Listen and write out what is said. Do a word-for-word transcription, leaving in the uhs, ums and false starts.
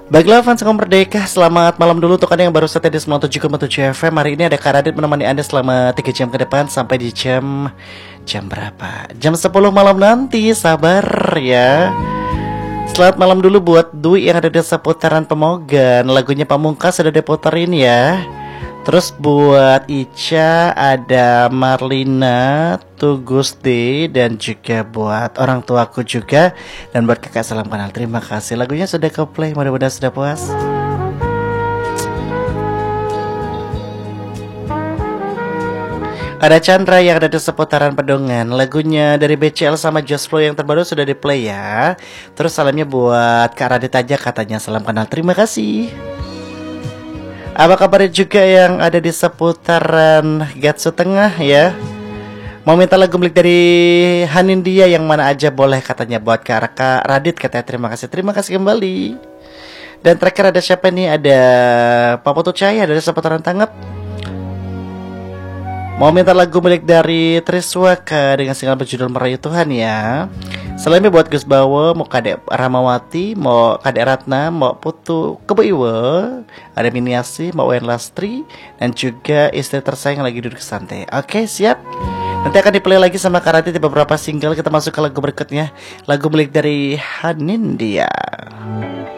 Baiklah fans Kaum Merdeka, selamat malam dulu untuk Anda yang baru setia di sembilan puluh tujuh koma tujuh F M. Hari ini ada Kak Radit menemani Anda selama tiga jam ke depan sampai di jam Jam berapa? Jam sepuluh malam nanti, sabar ya. Selamat malam dulu buat Dwi yang ada di seputaran Pemogan. Lagunya Pamungkas sudah diputerin ya. Terus buat Ica ada Marlina, Tugusti, dan juga buat orang tuaku juga. Dan buat kakak salam kenal, terima kasih. Lagunya sudah ke play, mudah-mudahan sudah puas. Ada Chandra yang ada di seputaran Pedongan. Lagunya dari B C L sama Just Flow yang terbaru sudah di play ya. Terus salamnya buat Kak Radit aja, katanya salam kenal, terima kasih. Apa kabar juga yang ada di seputaran Gatsu Tengah ya? Mau minta lagu milik dari Hanindia yang mana aja boleh, katanya buat Kak Raka Radit, katanya terima kasih. Terima kasih kembali. Dan terakhir ada siapa nih? Ada Pak Putu Cahaya dari seputaran Tanggap. Mau minta lagu milik dari Triswaka dengan single berjudul Merayu Tuhan ya. Salamnya buat Gus Bawo, mau Kadek Ramawati, mau Kadek Ratna, mau Putu Kebo Iwo, ada Miniasi, mau Wen Lastri, dan juga istri tersayang lagi duduk santai. Oke, siap. Nanti akan diplay lagi sama Karate di beberapa single. Kita masuk ke lagu berikutnya, lagu milik dari Hanindia.